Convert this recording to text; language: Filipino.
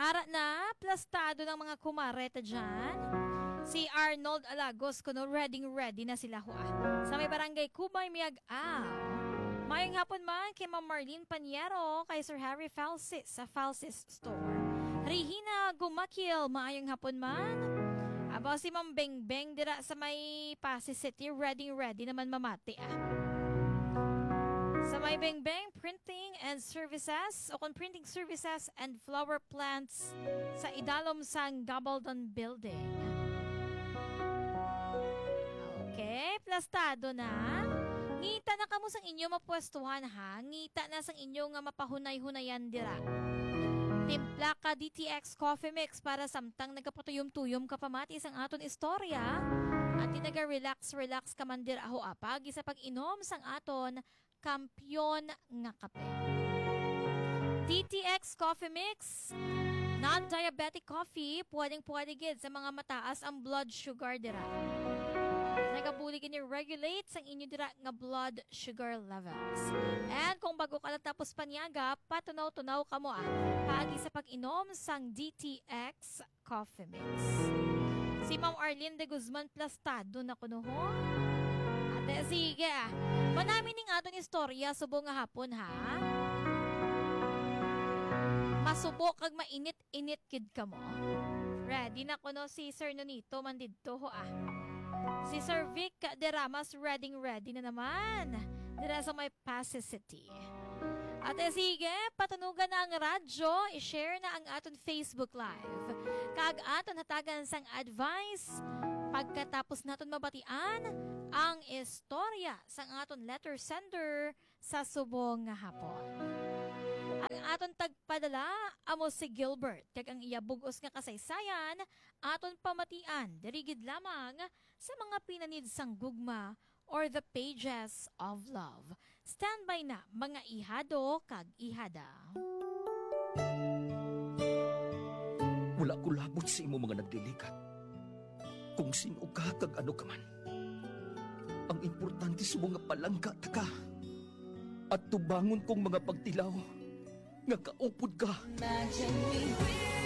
Ara na, plastado ng mga kumareta dyan. Si Arnold Alagos, kuno ready na sila ho. Sa may barangay Kubay, Miag-Aw. Mayang hapon man kay Ma'am Marlene Paniero, kay Sir Harry Falsis sa Falsis Store. Rihina Gumakil, maayong hapon man. Aba si Ma'am Bengbeng dira sa may Pasig City, ready naman mamati Sa may Bengbeng Printing and Services o kung printing services and flower plants sa Idalom sang Gabaldon Building. Okay, plastado na. Ngita na kamo sang inyo mapwestuhan ha. Ngita na sang inyo nga mapahunay-hunayan dira. Timpla ka DTX Coffee Mix para samtang nagapatuyom-tuyom ka pamati sang aton istorya. At tinaga-relax ka man dira ho apag isa pag-inom sang aton kampyon nga kape. DTX Coffee Mix, non-diabetic coffee, pwedeng-pwede gid sa mga mataas ang blood sugar dira. Nagabulig ini regulate sang inyo dira nga blood sugar levels. And kung bago ka lang tapos panyaga, patunaw-tunaw ka mo paagi sa pag-inom sang DTX Coffee Mix. Si Ma'am Arlene de Guzman plastado na kuno ho. Ate, sige Manamin ning aton istorya subong nga hapon ha. Masubok kag mainit-init kid ka mo. Ready na kuno si Sir Nonito man didto ho Si Sir Vic Deramas ready na naman. Dira sa may Pasig City. Ate sige, patunugan na ang radyo, i-share na ang aton Facebook Live. Kag aton hatagan sang advice pagkatapos naton mabatian ang istorya sang aton letter sender sa subong nga hapon. Ang aton tagpadala amo si Gilbert kag ang iya bugos nga kasaysayan aton pamatian dirigid lamang sa mga pinanid sang gugma or the pages of love. Standby na mga ihado kag ihada. Wala ko labot sa imo mga nagdilikat. Kung sino ka kag ano ka man. Ang importante sa mga palangga ta ka. At tubangon kong mga pagtilaw nga kaupod ka. Imagine we will